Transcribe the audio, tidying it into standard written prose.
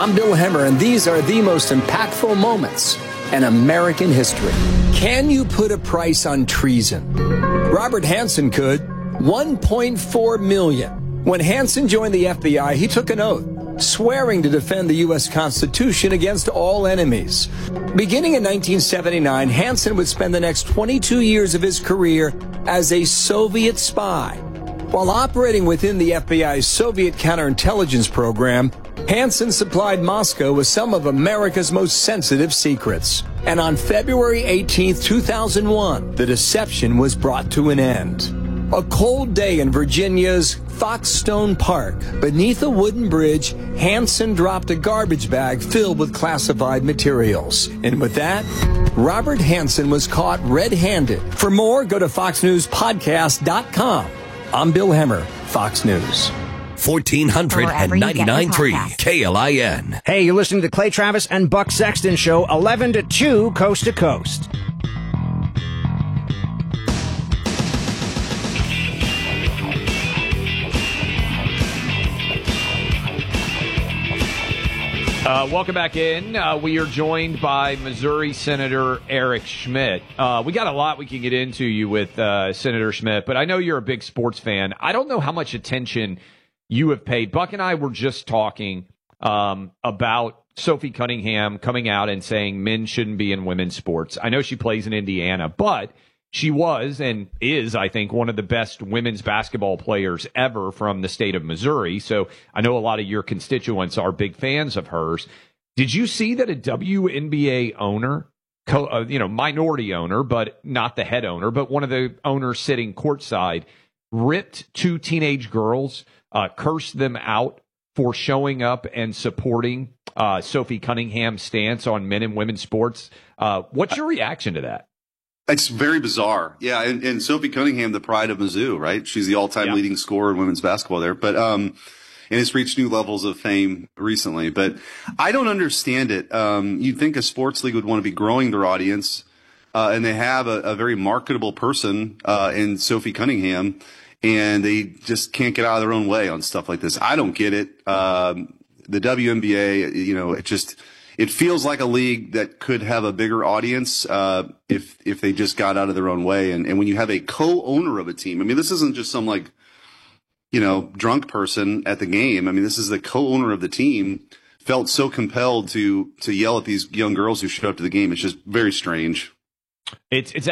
I'm Bill Hemmer, and these are the most impactful moments in American history. Can you put a price on treason? Robert Hanssen could. $1.4 million. When Hanssen joined the FBI, he took an oath, swearing to defend the U.S. Constitution against all enemies. Beginning in 1979, Hanssen would spend the next 22 years of his career as a Soviet spy. While operating within the FBI's Soviet counterintelligence program, Hanssen supplied Moscow with some of America's most sensitive secrets. And on February 18, 2001, the deception was brought to an end. A cold day in Virginia's Foxstone Park. Beneath a wooden bridge, Hanssen dropped a garbage bag filled with classified materials. And with that, Robert Hanssen was caught red-handed. For more, go to foxnewspodcast.com. I'm Bill Hemmer, Fox News. 1499.3 KLIN. Hey, you're listening to Clay Travis and Buck Sexton Show, 11 to 2, coast to coast. Welcome back in. We are joined by Missouri Senator Eric Schmitt. We got a lot we can get into with Senator Schmitt, but I know you're a big sports fan. I don't know how much attention you have paid. Buck and I were just talking about Sophie Cunningham coming out and saying men shouldn't be in women's sports. I know she plays in Indiana, but she was and is, I think, one of the best women's basketball players ever from the state of Missouri. So I know a lot of your constituents are big fans of hers. Did you see that a WNBA owner, minority owner, but not the head owner, but one of the owners sitting courtside, ripped two teenage girls, cursed them out for showing up and supporting Sophie Cunningham's stance on men and women's sports? What's your reaction to that? It's very bizarre. Yeah. And Sophie Cunningham, the pride of Mizzou, right? She's the all-time leading scorer in women's basketball there. But, and it's reached new levels of fame recently, but I don't understand it. You'd think a sports league would want to be growing their audience. And they have a very marketable person, in Sophie Cunningham, and they just can't get out of their own way on stuff like this. I don't get it. The WNBA, it feels like a league that could have a bigger audience if they just got out of their own way. And when you have a co-owner of a team, I mean, this isn't just some drunk person at the game. I mean, this is the co-owner of the team, felt so compelled to yell at these young girls who showed up to the game. It's just very strange. It's